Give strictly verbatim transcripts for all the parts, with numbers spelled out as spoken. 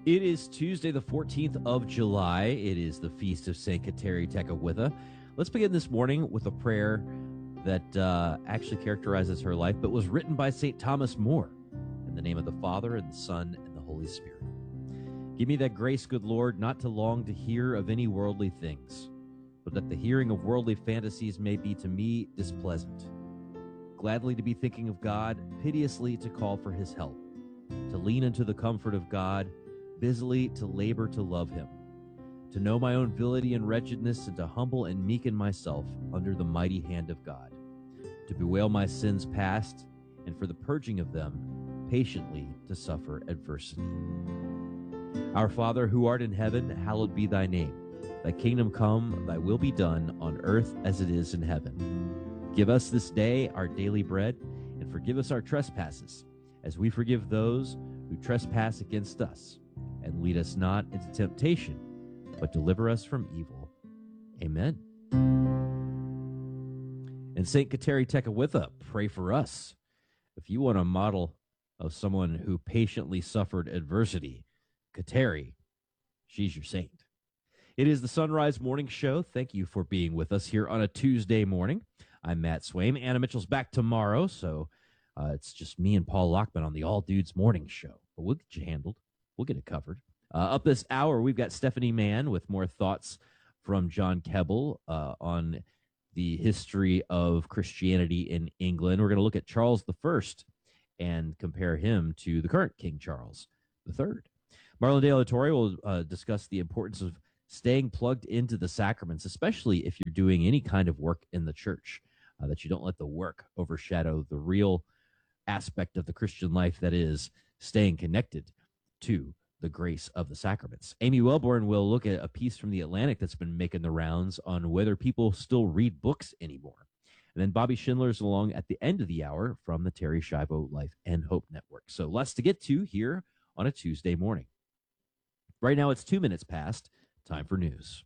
It is Tuesday, the fourteenth of July. It is the feast of Saint Kateri Tekakwitha. Let's begin this morning with a prayer that uh, actually characterizes her life, but was written by Saint Thomas More. In the name of the Father, and the Son, and the Holy Spirit. Give me that grace, good Lord, not to long to hear of any worldly things, but that the hearing of worldly fantasies may be to me displeasant. Gladly to be thinking of God, piteously to call for his help, to lean into the comfort of God, busily to labor to love him, to know my own vility and wretchedness, and to humble and meeken myself under the mighty hand of God, to bewail my sins past, and for the purging of them, patiently to suffer adversity. Our Father, who art in heaven, hallowed be thy name. Thy kingdom come, thy will be done, on earth as it is in heaven. Give us this day our daily bread, and forgive us our trespasses, as we forgive those who trespass against us. And lead us not into temptation, but deliver us from evil. Amen. And Saint Kateri Tekakwitha, pray for us. If you want a model of someone who patiently suffered adversity, Kateri, she's your saint. It is the Sunrise Morning Show. Thank you for being with us here on a Tuesday morning. I'm Matt Swaim. Anna Mitchell's back tomorrow, so uh, it's just me and Paul Lockman on the All Dudes Morning Show. But we'll get you handled. We'll get it covered. Uh, up this hour, we've got Stephanie Mann with more thoughts from John Keble uh, on the history of Christianity in England. We're going to look at Charles the First and compare him to the current King Charles the Third. Marlon De La Torre will uh, discuss the importance of staying plugged into the sacraments, especially if you're doing any kind of work in the church, uh, that you don't let the work overshadow the real aspect of the Christian life, that is staying connected to the grace of the sacraments. Amy Wellborn will look at a piece from The Atlantic that's been making the rounds on whether people still read books anymore. And then Bobby Schindler's along at the end of the hour from the Terry Schiavo Life and Hope Network. So lots to get to here on a Tuesday morning. Right now it's two minutes past. Time for news.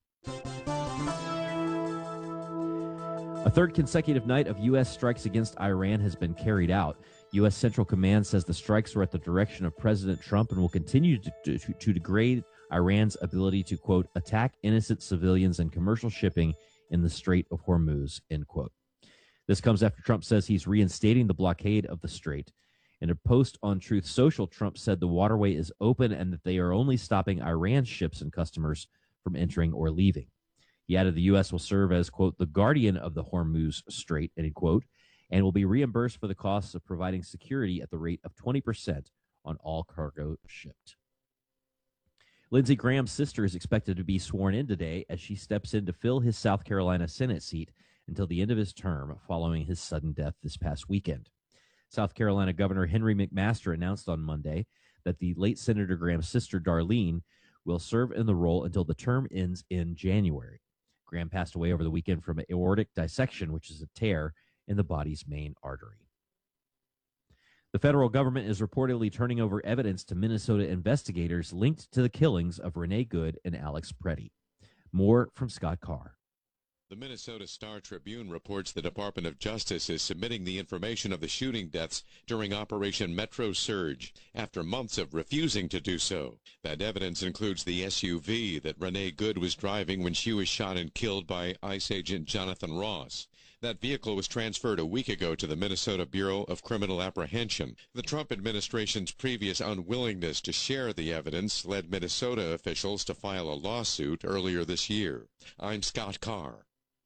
A third consecutive night of U S strikes against Iran has been carried out. U S Central Command says the strikes were at the direction of President Trump and will continue to, to, to degrade Iran's ability to, quote, attack innocent civilians and commercial shipping in the Strait of Hormuz, end quote. This comes after Trump says he's reinstating the blockade of the strait. In a post on Truth Social, Trump said the waterway is open and that they are only stopping Iran's ships and customers from entering or leaving. He added the U S will serve as, quote, the guardian of the Hormuz Strait, end quote, and will be reimbursed for the costs of providing security at the rate of twenty percent on all cargo shipped. Lindsey Graham's sister is expected to be sworn in today as she steps in to fill his South Carolina Senate seat until the end of his term following his sudden death this past weekend. South Carolina Governor Henry McMaster announced on Monday that the late Senator Graham's sister, Darlene, will serve in the role until the term ends in January. Graham passed away over the weekend from an aortic dissection, which is a tear in the body's main artery. The federal government is reportedly turning over evidence to Minnesota investigators linked to the killings of Renee Good and Alex Preddy. More from Scott Carr. The Minnesota Star-Tribune reports the Department of Justice is submitting the information of the shooting deaths during Operation Metro Surge after months of refusing to do so. That evidence includes the S U V that Renee Good was driving when she was shot and killed by ICE agent Jonathan Ross. That vehicle was transferred a week ago to the Minnesota Bureau of Criminal Apprehension. The Trump administration's previous unwillingness to share the evidence led Minnesota officials to file a lawsuit earlier this year. I'm Scott Carr.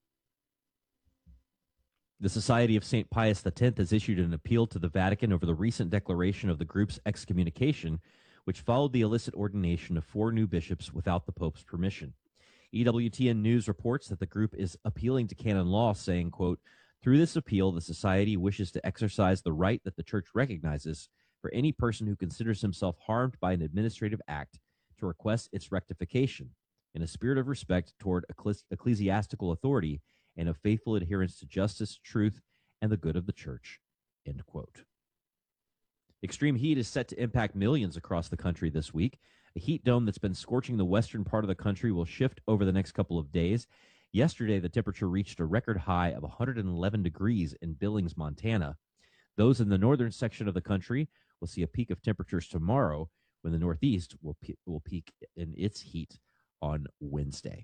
The Society of Saint Pius X has issued an appeal to the Vatican over the recent declaration of the group's excommunication, which followed the illicit ordination of four new bishops without the Pope's permission. E W T N News reports that the group is appealing to canon law, saying, quote, through this appeal, the Society wishes to exercise the right that the Church recognizes for any person who considers himself harmed by an administrative act to request its rectification in a spirit of respect toward ecclesi- ecclesiastical authority and of faithful adherence to justice, truth, and the good of the Church, end quote. Extreme heat is set to impact millions across the country this week. A heat dome that's been scorching the western part of the country will shift over the next couple of days. Yesterday, the temperature reached a record high of one hundred eleven degrees in Billings, Montana. Those in the northern section of the country will see a peak of temperatures tomorrow, when the Northeast will, pe- will peak in its heat on Wednesday.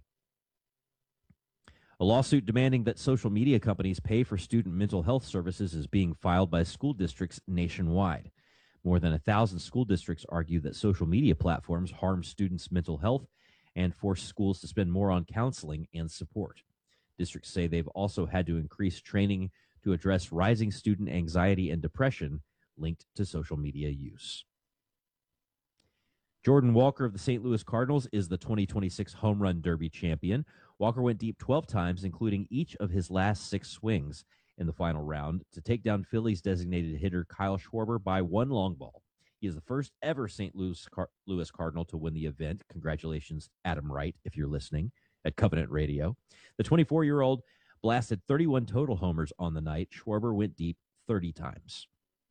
A lawsuit demanding that social media companies pay for student mental health services is being filed by school districts nationwide. More than a thousand school districts argue that social media platforms harm students' mental health and force schools to spend more on counseling and support. Districts say they've also had to increase training to address rising student anxiety and depression linked to social media use. Jordan Walker of the Saint Louis Cardinals is the twenty twenty-six Home Run Derby champion. Walker went deep twelve times, including each of his last six swings in the final round, to take down Phillies designated hitter Kyle Schwarber by one long ball. He is the first ever Saint Louis, Car- Louis Cardinal to win the event. Congratulations, Adam Wright, if you're listening at Covenant Radio. The twenty-four-year-old blasted thirty-one total homers on the night. Schwarber went deep thirty times.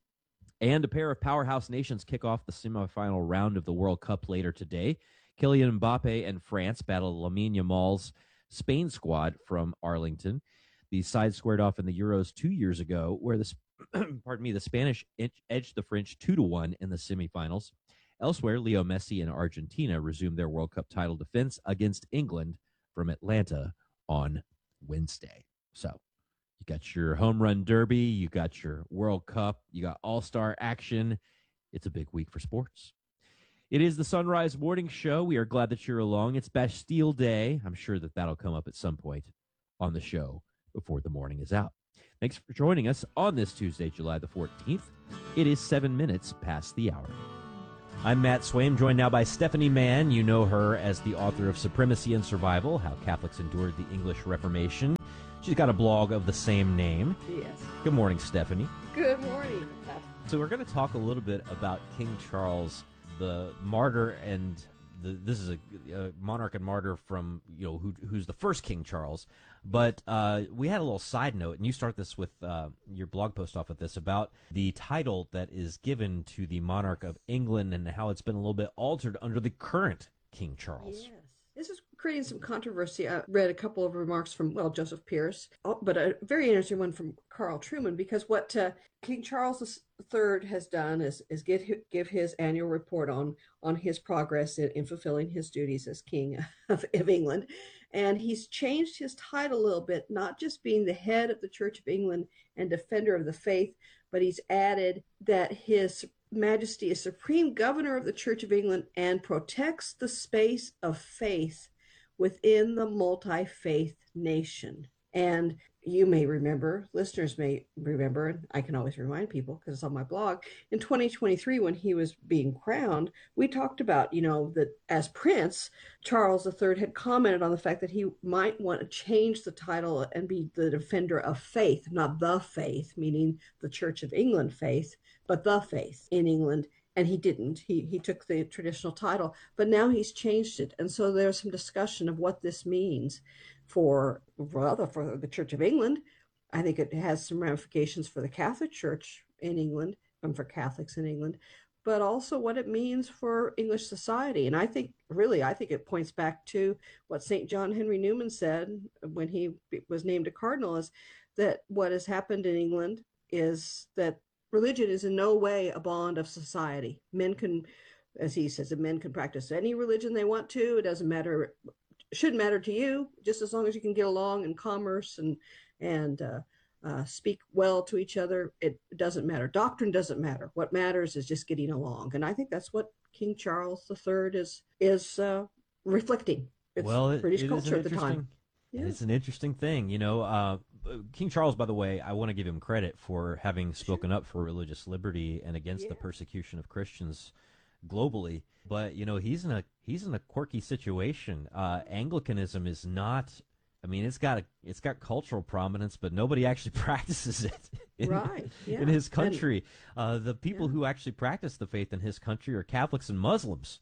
And a pair of powerhouse nations kick off the semifinal round of the World Cup later today. Kylian Mbappe and France battle Lamine Yamal's Spain squad from Arlington. The side squared off in the Euros two years ago, where the pardon me, the Spanish edged the French two to one in the semifinals. Elsewhere, Leo Messi and Argentina resumed their World Cup title defense against England from Atlanta on Wednesday. So, you got your home run derby, you got your World Cup, you got all-star action. It's a big week for sports. It is the Sunrise Morning Show. We are glad that you're along. It's Bastille Day. I'm sure that that'll come up at some point on the show before the morning is out. Thanks for joining us on this Tuesday, July the fourteenth. It is seven minutes past the hour. I'm Matt Swaim, joined now by Stephanie Mann. You know her as the author of Supremacy and Survival, How Catholics Endured the English Reformation. She's got a blog of the same name. Yes. Good morning, Stephanie. Good morning. So we're going to talk a little bit about King Charles, the martyr, and the, this is a, a monarch and martyr from, you know, who, who's the first King Charles. But uh, we had a little side note, and you start this with uh, your blog post off of this, about the title that is given to the monarch of England and how it's been a little bit altered under the current King Charles. Yes. This is creating some controversy. I read a couple of remarks from, well, Joseph Pierce, but a very interesting one from Carl Trueman, because what uh, King Charles the Third has done is is give give his annual report on on his progress in, in fulfilling his duties as King of, of England. And he's changed his title a little bit, not just being the head of the Church of England and defender of the faith, but he's added that his Majesty is Supreme Governor of the Church of England and protects the space of faith within the multi-faith nation. And you may remember, listeners may remember, and I can always remind people because it's on my blog, in twenty twenty-three when he was being crowned, we talked about, you know, that as Prince, Charles the Third had commented on the fact that he might want to change the title and be the defender of faith, not the faith, meaning the Church of England faith, but the faith in England. And he didn't. He he took the traditional title, but now he's changed it. And so there's some discussion of what this means for, rather for the Church of England. I think it has some ramifications for the Catholic Church in England and for Catholics in England, but also what it means for English society. And I think, really, I think it points back to what Saint John Henry Newman said when he was named a cardinal, is that what has happened in England is that religion is in no way a bond of society. Men can, as he says, men can practice any religion they want to. It doesn't matter, shouldn't matter to you, just as long as you can get along in commerce and and uh, uh, speak well to each other. It doesn't matter. Doctrine doesn't matter. What matters is just getting along. And I think that's what King Charles the Third is is uh, reflecting. It's well, it, British it culture at the time. Yeah. It's an interesting thing, you know. Uh, King Charles, by the way, I want to give him credit for having spoken up for religious liberty and against yeah. the persecution of Christians globally. But you know, he's in a he's in a quirky situation. Uh, Anglicanism is not. I mean, it's got a it's got cultural prominence, but nobody actually practices it in, right. yeah. in his country. And, uh, the people yeah. who actually practice the faith in his country are Catholics and Muslims.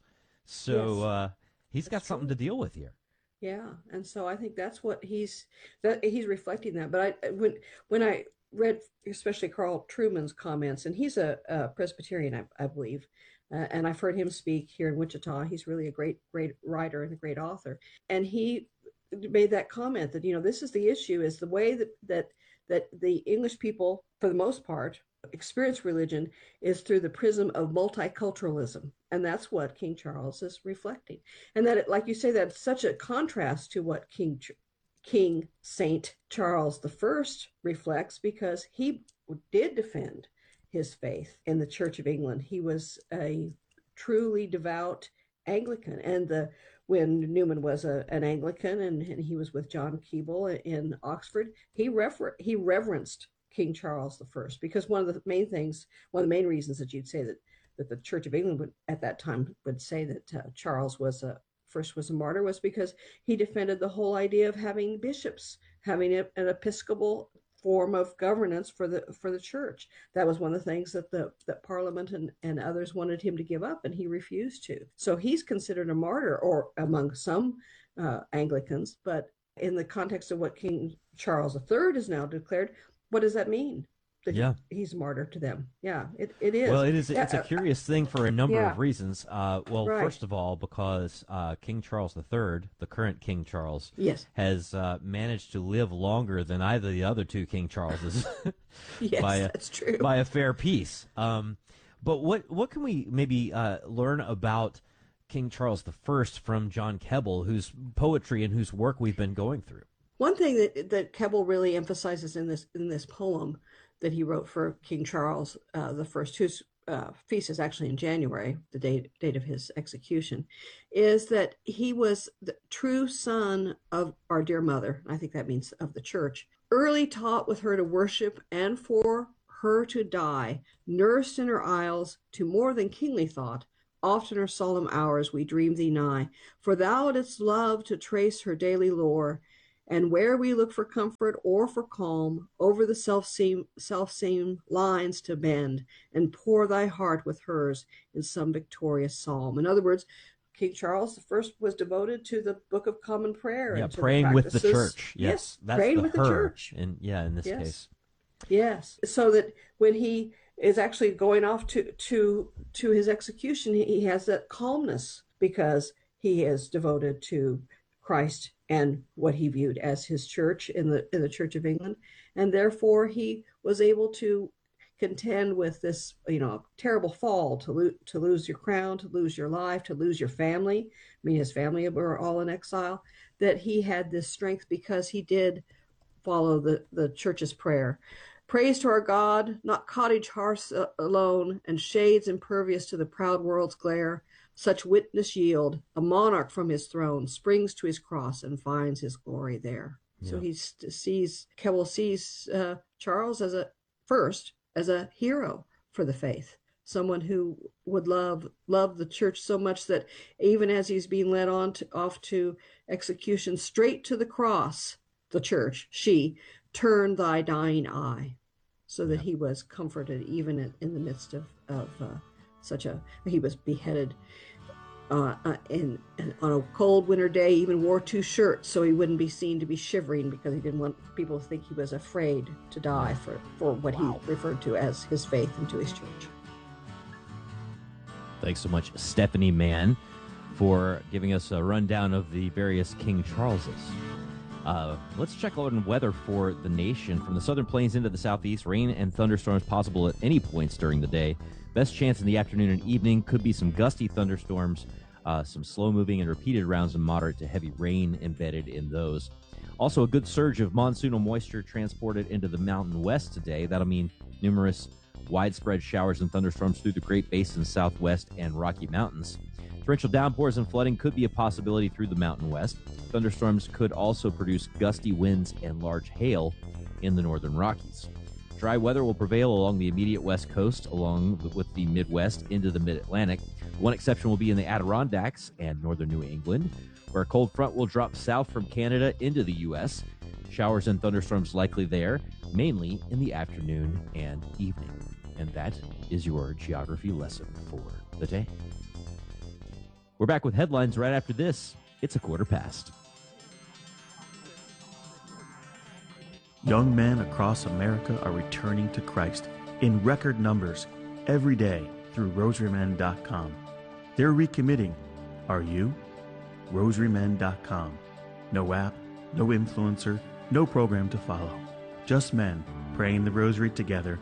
So yes. uh, he's That's got something true. to deal with here. Yeah, and so I think that's what he's that he's reflecting that. But I when when I read especially Carl Trueman's comments, and he's a, a Presbyterian, I, I believe, uh, and I've heard him speak here in Wichita. He's really a great great writer and a great author, and he made that comment that, you know, this is the issue, is the way that that that the English people, for the most part, experience religion is through the prism of multiculturalism. And that's what King Charles is reflecting. And that, it, like you say, that's such a contrast to what King King Saint Charles the First reflects, because he did defend his faith in the Church of England. He was a truly devout Anglican. And the when Newman was a, an Anglican and, and he was with John Keble in Oxford, he refer, he reverenced King Charles the First, because one of the main things, one of the main reasons that you'd say that that the Church of England would, at that time, would say that uh, Charles was a first was a martyr, was because he defended the whole idea of having bishops, having a, an episcopal form of governance for the for the church. That was one of the things that the that Parliament and, and others wanted him to give up, and he refused to. So he's considered a martyr, or among some uh, Anglicans. But in the context of what King Charles the Third is now declared, what does that mean? That yeah, he's a martyr to them. Yeah, it, it is. Well, it is. It's a curious thing for a number yeah. of reasons. Uh, well, right. first of all, because uh, King Charles the Third, the current King Charles, yes. has uh, managed to live longer than either of the other two King Charleses. yes, by a, that's true. By a fair piece. Um, but what what can we maybe uh, learn about King Charles the First from John Keble, whose poetry and whose work we've been going through? One thing that that Keble really emphasizes in this in this poem that he wrote for King Charles uh, the First, whose uh, feast is actually in January, the date date of his execution, is that he was the true son of our dear mother. I think that means of the church. Early taught with her to worship, and for her to die, nursed in her isles to more than kingly thought. Often her solemn hours we dream thee nigh, for thou didst love to trace her daily lore. And where we look for comfort or for calm, over the self-same, self-same lines to bend, and pour thy heart with hers in some victorious psalm. In other words, King Charles the First was devoted to the Book of Common Prayer. Yeah, and to praying the with the church. Yes, yes that's praying the with her. the church. And yeah, in this yes. case. Yes, so that when he is actually going off to to to his execution, he, he has that calmness because he is devoted to Christ and what he viewed as his church in the in the Church of England, and therefore he was able to contend with this, you know, terrible fall, to lose to lose your crown, to lose your life, to lose your family. I mean, his family were all in exile. That he had this strength because he did follow the the church's prayer. Praise to our God, not cottage hearths alone, and shades impervious to the proud world's glare. Such witness yield, a monarch from his throne springs to his cross and finds his glory there. Yeah. So he sees, Keble sees uh, Charles as a, first, as a hero for the faith, someone who would love love the church so much that even as he's being led on to, off to execution, straight to the cross, the church, she, turned thy dying eye, so that yeah. he was comforted even in, in the midst of, of uh, such a, he was beheaded uh, uh, in, in on a cold winter day, even wore two shirts so he wouldn't be seen to be shivering, because he didn't want people to think he was afraid to die for, for what wow. he referred to as his faith into his church. Thanks so much, Stephanie Mann, for giving us a rundown of the various King Charleses. Uh, let's check out on weather for the nation. From the southern plains into the southeast, rain and thunderstorms possible at any points during the day. Best chance in the afternoon and evening. Could be some gusty thunderstorms, uh, some slow-moving and repeated rounds of moderate to heavy rain embedded in those. Also, a good surge of monsoonal moisture transported into the Mountain West today. That'll mean numerous widespread showers and thunderstorms through the Great Basin, Southwest, and Rocky Mountains. Torrential downpours and flooding could be a possibility through the Mountain West. Thunderstorms could also produce gusty winds and large hail in the northern Rockies. Dry weather will prevail along the immediate west coast, along with the Midwest into the mid-Atlantic. One exception will be in the Adirondacks and northern New England, where a cold front will drop south from Canada into the U S. Showers and thunderstorms likely there, mainly in the afternoon and evening. And that is your geography lesson for the day. We're back with headlines right after this. It's a quarter past. Young men across America are returning to Christ in record numbers every day through rosary men dot com. They're recommitting. Are you? rosary men dot com. No app, no influencer, no program to follow. Just men praying the rosary together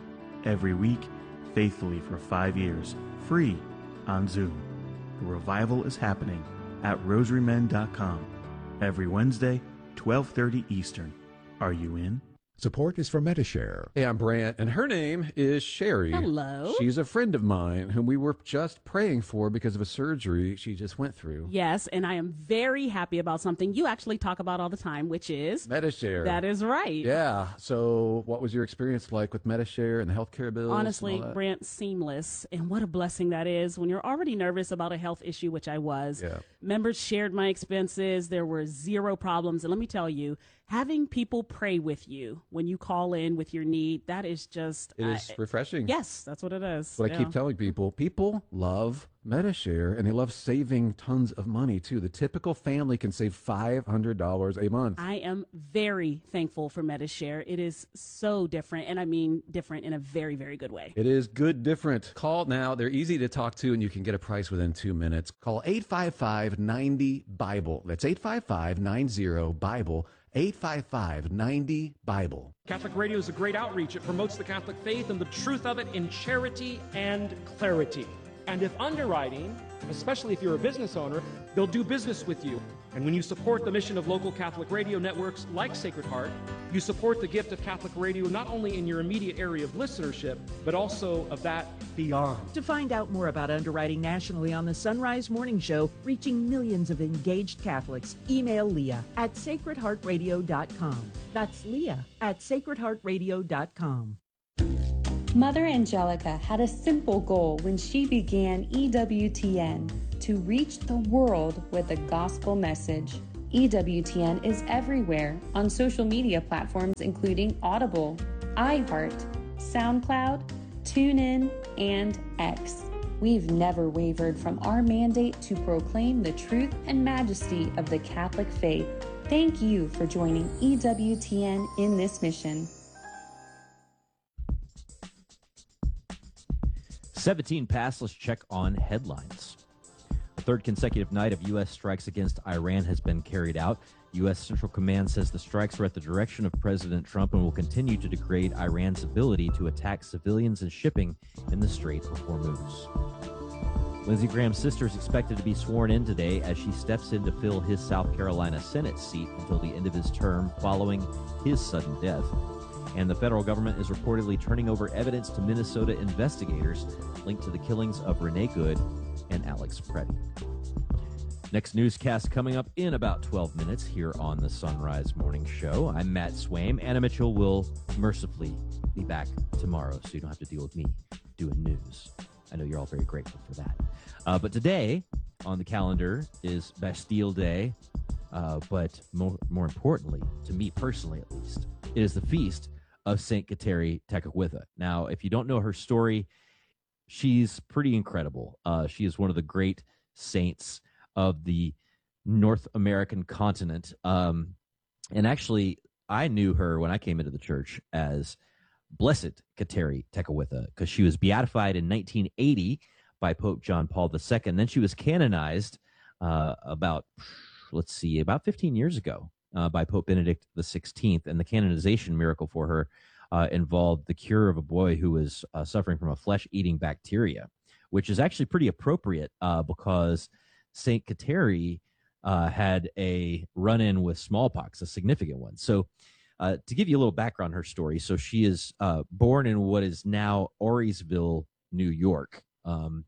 every week, faithfully for five years, free on Zoom. The revival is happening at rosary men dot com every Wednesday, twelve thirty Eastern. Are you in? Support is from Metashare. Hey, I'm Brant, and her name is Sherry. Hello. She's a friend of mine whom we were just praying for because of a surgery she just went through. Yes, and I am very happy about something you actually talk about all the time, which is Metashare. That is right. Yeah. So what was your experience like with Metashare and the healthcare bills? Honestly, Brant, seamless. And what a blessing that is when you're already nervous about a health issue, which I was. Yeah. Members shared my expenses. There were zero problems. And let me tell you, having people pray with you when you call in with your need, that is just... It is uh, refreshing. Yes, that's what it is. What yeah. I keep telling people, people love Metashare, and they love saving tons of money, too. The typical family can save five hundred dollars a month. I am very thankful for Metashare. It is so different, and I mean different in a very, very good way. It is good different. Call now. They're easy to talk to, and you can get a price within two minutes. Call eight five five, nine zero, Bible. That's eight five five, nine zero, Bible. eight five five, nine zero, Bible. Catholic Radio is a great outreach. It promotes the Catholic faith and the truth of it in charity and clarity. And if underwriting, especially if you're a business owner, they'll do business with you. And when you support the mission of local Catholic radio networks like Sacred Heart, you support the gift of Catholic radio not only in your immediate area of listenership, but also of that beyond. To find out more about underwriting nationally on the Sunrise Morning Show, reaching millions of engaged Catholics, email Leah at sacred heart radio dot com. That's Leah at sacred heart radio dot com. Mother Angelica had a simple goal when she began E W T N, to reach the world with a gospel message. E W T N is everywhere on social media platforms including Audible, iHeart, SoundCloud, TuneIn, and X. We've never wavered from our mandate to proclaim the truth and majesty of the Catholic faith. Thank you for joining E W T N in this mission. seventeen past, let's check on headlines. The third consecutive night of U S strikes against Iran has been carried out. U S Central Command says the strikes are at the direction of President Trump and will continue to degrade Iran's ability to attack civilians and shipping in the Strait of Hormuz. Lindsey Graham's sister is expected to be sworn in today as she steps in to fill his South Carolina Senate seat until the end of his term following his sudden death. And the federal government is reportedly turning over evidence to Minnesota investigators linked to the killings of Renee Good and Alex Preddy. Next newscast coming up in about twelve minutes here on the Sunrise Morning Show. I'm Matt Swaim. Anna Mitchell will mercifully be back tomorrow, so you don't have to deal with me doing news. I know you're all very grateful for that. Uh, but today on the calendar is Bastille Day, uh, but more, more importantly, to me personally at least, it is the feast of Saint Kateri Tekakwitha. Now, if you don't know her story, she's pretty incredible. Uh, she is one of the great saints of the North American continent. Um, and actually, I knew her when I came into the church as Blessed Kateri Tekakwitha because she was beatified in nineteen eighty by Pope John Paul the Second. Then she was canonized uh, about, let's see, about fifteen years ago. Uh, by Pope Benedict the Sixteenth, and the canonization miracle for her uh, involved the cure of a boy who was uh, suffering from a flesh-eating bacteria, which is actually pretty appropriate uh, because Saint Kateri uh, had a run-in with smallpox, a significant one. So uh, to give you a little background on her story, so she is uh, born in what is now Auriesville, New York, um,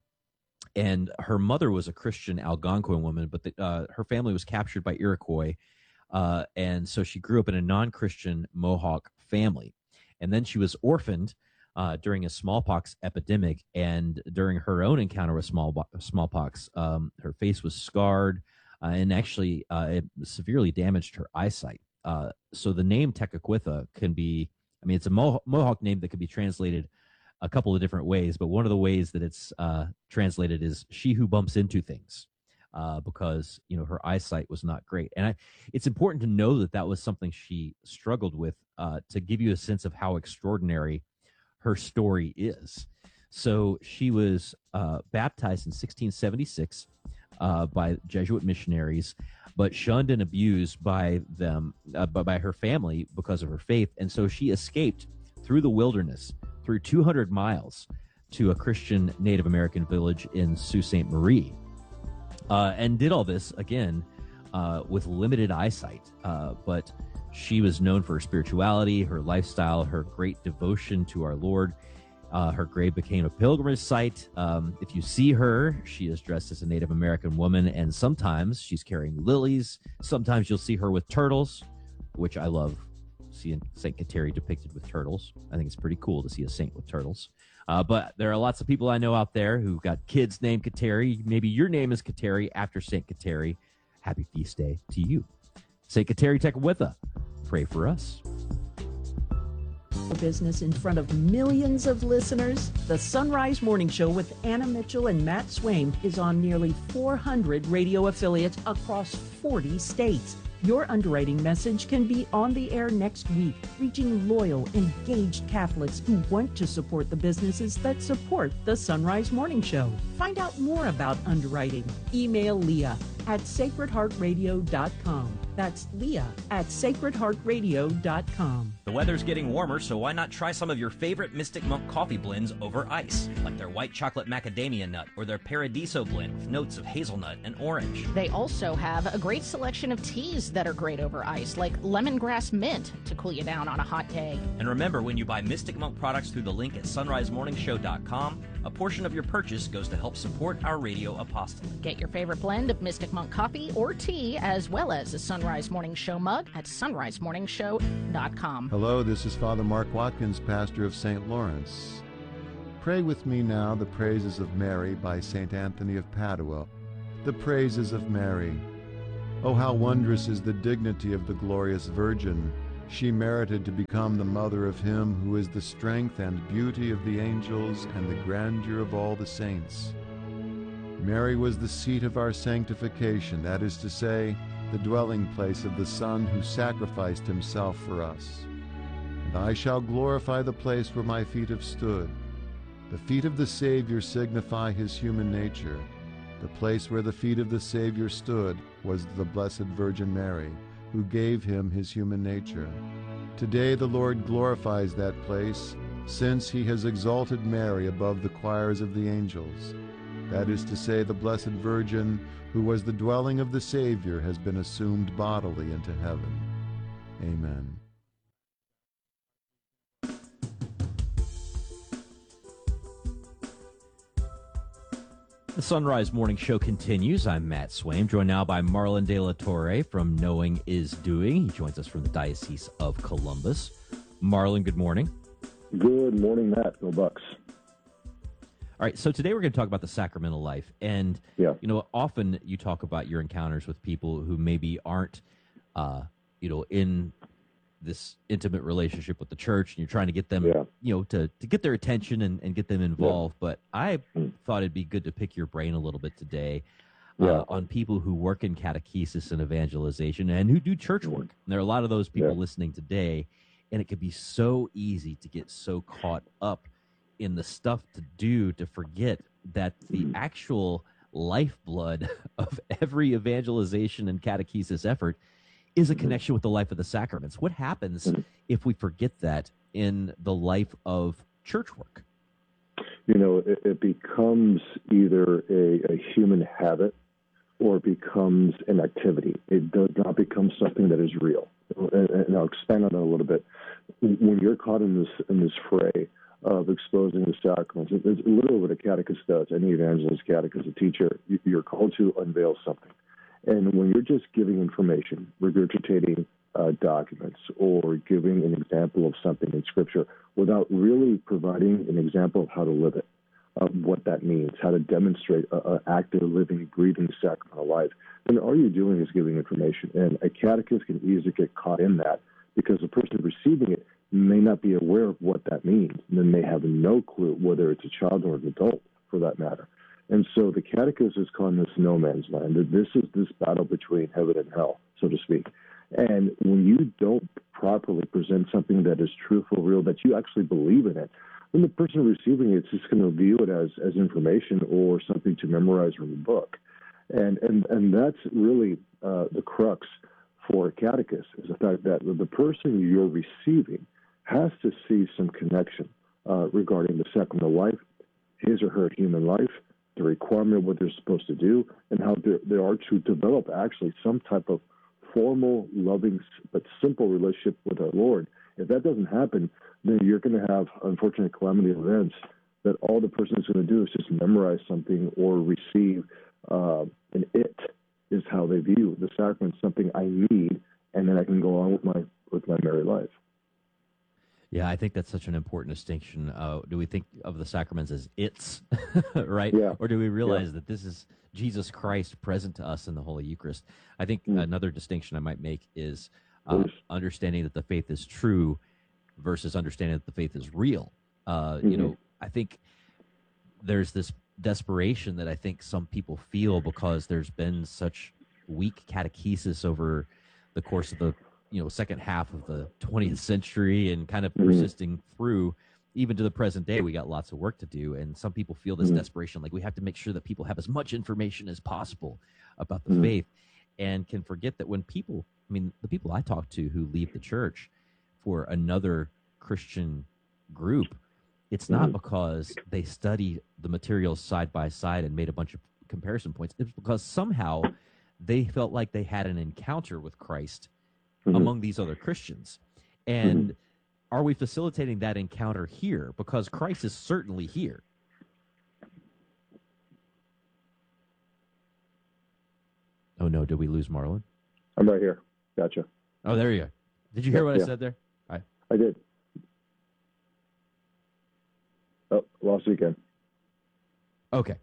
and her mother was a Christian Algonquin woman, but the, uh, her family was captured by Iroquois. Uh, and so she grew up in a non-Christian Mohawk family. And then she was orphaned uh, during a smallpox epidemic. And during her own encounter with small, smallpox, um, her face was scarred uh, and actually uh, it severely damaged her eyesight. Uh, so the name Tekakwitha can be, I mean, it's a Mo- Mohawk name that can be translated a couple of different ways. But one of the ways that it's uh, translated is she who bumps into things. Uh, because, you know, her eyesight was not great. And I, it's important to know that that was something she struggled with uh, to give you a sense of how extraordinary her story is. So she was uh, baptized in sixteen seventy-six uh, by Jesuit missionaries, but shunned and abused by them, uh, by, by her family because of her faith. And so she escaped through the wilderness through two hundred miles to a Christian Native American village in Sault Ste. Marie, uh, and did all this, again, uh, with limited eyesight. Uh, but she was known for her spirituality, her lifestyle, her great devotion to our Lord. Uh, her grave became a pilgrimage site. Um, if you see her, she is dressed as a Native American woman, and sometimes she's carrying lilies. Sometimes you'll see her with turtles, which I love seeing Saint Kateri depicted with turtles. I think it's pretty cool to see a saint with turtles. Uh, but there are lots of people I know out there who've got kids named Kateri. Maybe your name is Kateri after Saint Kateri. Happy feast day to you. Saint Kateri Tekakwitha, pray for us. Business in front of millions of listeners. The Sunrise Morning Show with Anna Mitchell and Matt Swaim is on nearly four hundred radio affiliates across forty states. Your underwriting message can be on the air next week, reaching loyal, engaged Catholics who want to support the businesses that support the Sunrise Morning Show. Find out more about underwriting. Email Leah at sacred heart radio dot com. That's Leah at sacred heart radio dot com. The weather's getting warmer, so why not try some of your favorite Mystic Monk coffee blends over ice, like their white chocolate macadamia nut or their Paradiso blend with notes of hazelnut and orange. They also have a great selection of teas that are great over ice, like lemongrass mint to cool you down on a hot day. And remember, when you buy Mystic Monk products through the link at sunrise morning show dot com, a portion of your purchase goes to help support our radio apostolate. Get your favorite blend of Mystic Monk coffee or tea, as well as a Sunrise Morning Show mug at sunrise morning show dot com. Hello, this is Father Mark Watkins, pastor of Saint Lawrence. Pray with me now the praises of Mary by Saint Anthony of Padua. The praises of Mary. Oh, how wondrous is the dignity of the glorious Virgin. She merited to become the mother of him who is the strength and beauty of the angels and the grandeur of all the saints. Mary was the seat of our sanctification, that is to say, the dwelling place of the Son who sacrificed himself for us. And I shall glorify the place where my feet have stood. The feet of the Savior signify his human nature. The place where the feet of the Savior stood was the Blessed Virgin Mary, who gave him his human nature. Today the Lord glorifies that place, since he has exalted Mary above the choirs of the angels. That is to say, the Blessed Virgin, who was the dwelling of the Savior, has been assumed bodily into heaven. Amen. The Sunrise Morning Show continues. I'm Matt Swaim, joined now by Marlon De La Torre from Knowing is Doing. He joins us from the Diocese of Columbus. Marlon, good morning. Good morning, Matt. Go Bucks. All right, so today we're going to talk about the sacramental life. And, yeah. you know, often you talk about your encounters with people who maybe aren't, uh, you know, in this intimate relationship with the church, and you're trying to get them, yeah. you know, to, to get their attention and, and get them involved. Yeah. But I mm. thought it'd be good to pick your brain a little bit today uh, yeah. on people who work in catechesis and evangelization and who do church work. And there are a lot of those people yeah. listening today, and it can be so easy to get so caught up in the stuff to do to forget that the mm. actual lifeblood of every evangelization and catechesis effort is a connection with the life of the sacraments. What happens if we forget that in the life of church work? You know, it, it becomes either a, a human habit or it becomes an activity. It does not become something that is real. And, and I'll expand on that a little bit. When you're caught in this in this fray of exposing the sacraments, it's literally what a catechist does. Any evangelist, catechist, a teacher, you're called to unveil something. And when you're just giving information, regurgitating uh, documents, or giving an example of something in Scripture without really providing an example of how to live it, of what that means, how to demonstrate an active, living, breathing sacramental life, then all you're doing is giving information. And a catechist can easily get caught in that because the person receiving it may not be aware of what that means, and then they have no clue whether it's a child or an adult, for that matter. And so the catechist is calling this no man's land. This is this battle between heaven and hell, so to speak. And when you don't properly present something that is truthful, real, that you actually believe in it, then the person receiving it is just going to view it as, as information or something to memorize from a book. And and, and that's really uh, the crux for a catechist, is the fact that the person you're receiving has to see some connection uh, regarding the sacrament of life, his or her human life, the requirement of what they're supposed to do, and how they are to develop actually some type of formal, loving, but simple relationship with our Lord. If that doesn't happen, then you're going to have unfortunate calamity events that all the person is going to do is just memorize something or receive uh, an it is how they view the sacrament, something I need, and then I can go on with my with my married life. Yeah, I think that's such an important distinction. Uh, do we think of the sacraments as it's, right? Yeah. Or do we realize Yeah. that this is Jesus Christ present to us in the Holy Eucharist? I think Mm. another distinction I might make is uh, understanding that the faith is true versus understanding that the faith is real. Uh, You Mhm. know, I think there's this desperation that I think some people feel because there's been such weak catechesis over the course of the you know second half of the twentieth century and kind of Mhm. persisting through even to the present day. We got lots of work to do, and some people feel this Mhm. desperation, like we have to make sure that people have as much information as possible about the Mhm. faith, and can forget that when people, I mean, the people I talk to who leave the church for another Christian group, it's not Mhm. because they studied the materials side by side and made a bunch of comparison points. It's because somehow they felt like they had an encounter with Christ Mhm. among these other Christians. And are we facilitating that encounter here? Because Christ is certainly here. Oh, no. Did we lose Marlon? I'm right here. Gotcha. Oh, there you go. Did you hear what I Yeah. said there? I, I did. Oh, lost you again. okay.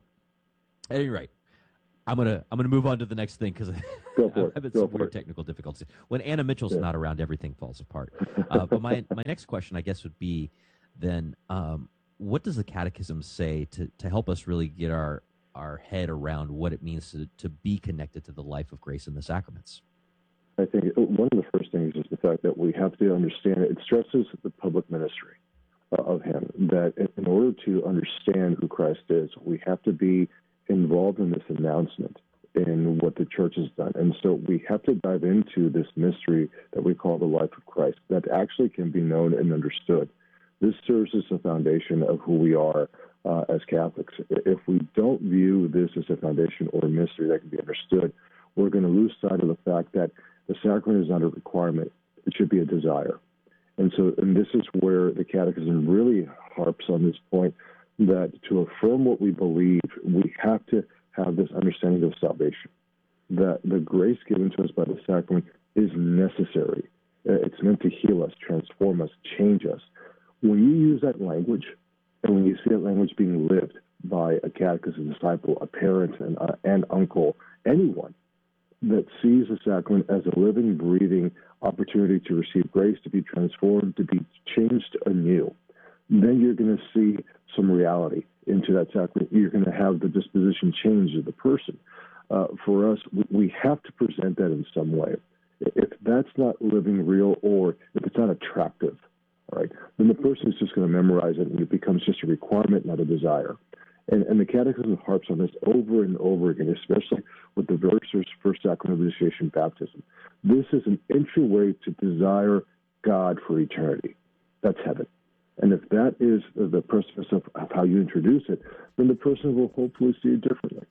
At any rate, I'm gonna I'm gonna move on to the next thing because Go for I'm it. having Go some for weird it. technical difficulties. When Anna Mitchell's Yeah. not around, everything falls apart. Uh, but my my next question, I guess, would be then, um, what does the Catechism say to to help us really get our our head around what it means to to be connected to the life of grace in the sacraments? I think one of the first things is the fact that we have to understand it stresses the public ministry uh, of Him, that in- in order to understand who Christ is, we have to be involved in this announcement in what the church has done. And so we have to dive into this mystery that we call the life of Christ that actually can be known and understood. This serves as a foundation of who we are uh, as Catholics. If we don't view this as a foundation or a mystery that can be understood, we're going to lose sight of the fact that the sacrament is not a requirement. It should be a desire. And so, and this is where the Catechism really harps on this point, that to affirm what we believe, we have to have this understanding of salvation, that the grace given to us by the sacrament is necessary. Uh, It's meant to heal us, transform us, change us. When you use that language, and when you see that language being lived by a catechist, a disciple, a parent, an, uh, an uncle, anyone that sees the sacrament as a living, breathing opportunity to receive grace, to be transformed, to be changed anew, then you're going to see some reality into that sacrament. You're going to have the disposition change of the person. Uh, for us, we, we have to present that in some way. If that's not living real, or if it's not attractive, all right, then the person is just going to memorize it, and it becomes just a requirement, not a desire. And, and the Catechism harps on this over and over again, especially with the very first sacrament of initiation, baptism. This is an entryway to desire God for eternity. That's heaven. And if that is the precipice of, of how you introduce it, then the person will hopefully see it differently.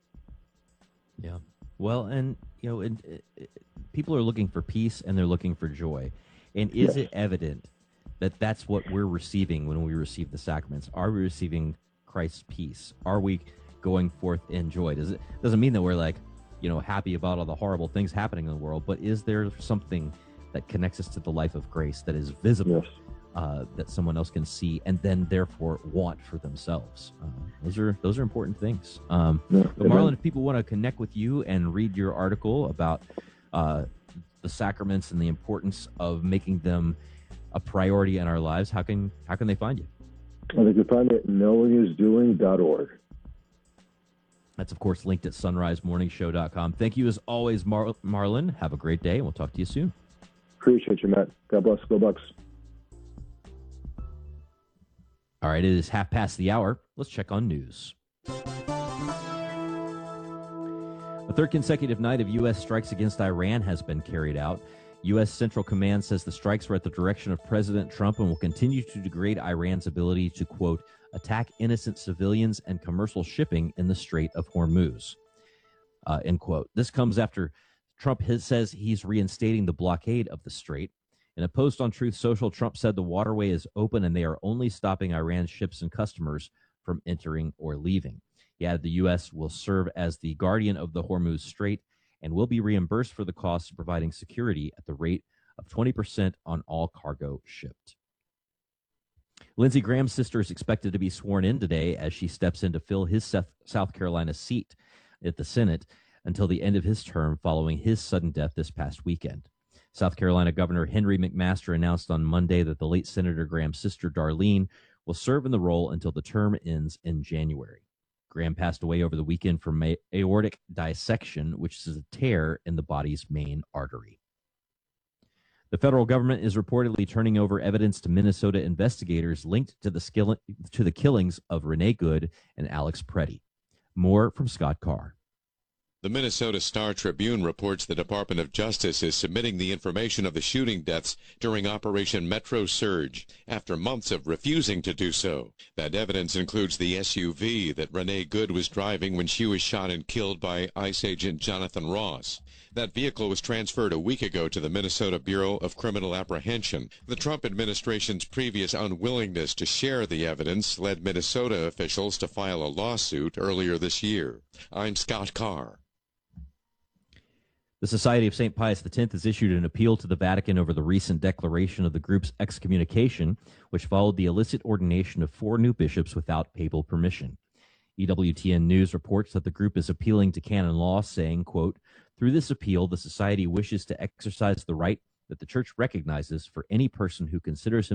Yeah. Well, and, you know, and, uh, people are looking for peace and they're looking for joy. And is Yes. it evident that that's what we're receiving when we receive the sacraments? Are we receiving Christ's peace? Are we going forth in joy? Does it doesn't mean that we're like, you know, happy about all the horrible things happening in the world, but is there something that connects us to the life of grace that is visible, Yes. uh, that someone else can see and then therefore want for themselves? Uh, those are those are important things. Um, Yeah. but Marlon, if people want to connect with you and read your article about uh, the sacraments and the importance of making them a priority in our lives, how can how can they find you? And they can find it at knowing is doing dot org. That's, of course, linked at sunrise morning show dot com. Thank you, as always, Mar- Marlon. Have a great day, and we'll talk to you soon. Appreciate you, Matt. God bless. Go Bucks. All right, it is half past the hour. Let's check on news. A third consecutive night of U S strikes against Iran has been carried out. U S. Central Command says the strikes were at the direction of President Trump and will continue to degrade Iran's ability to, quote, attack innocent civilians and commercial shipping in the Strait of Hormuz, uh, end quote. This comes after Trump has, says he's reinstating the blockade of the strait. In a post on Truth Social, Trump said the waterway is open and they are only stopping Iran's ships and customers from entering or leaving. He added the U S will serve as the guardian of the Hormuz Strait and will be reimbursed for the cost of providing security at the rate of twenty percent on all cargo shipped. Lindsey Graham's sister is expected to be sworn in today as she steps in to fill his South Carolina seat at the Senate until the end of his term following his sudden death this past weekend. South Carolina Governor Henry McMaster announced on Monday that the late Senator Graham's sister Darlene will serve in the role until the term ends in January. Graham passed away over the weekend from aortic dissection, which is a tear in the body's main artery. The federal government is reportedly turning over evidence to Minnesota investigators linked to the, skill- to the killings of Renee Good and Alex Preddy. More from Scott Carr. The Minnesota Star Tribune reports the Department of Justice is submitting the information of the shooting deaths during Operation Metro Surge after months of refusing to do so. That evidence includes the S U V that Renee Good was driving when she was shot and killed by ICE agent Jonathan Ross. That vehicle was transferred a week ago to the Minnesota Bureau of Criminal Apprehension. The Trump administration's previous unwillingness to share the evidence led Minnesota officials to file a lawsuit earlier this year. I'm Scott Carr. The Society of Saint Pius X has issued an appeal to the Vatican over the recent declaration of the group's excommunication, which followed the illicit ordination of four new bishops without papal permission. E W T N News reports that the group is appealing to canon law, saying, quote, through this appeal, the Society wishes to exercise the right that the Church recognizes for any person who considers himself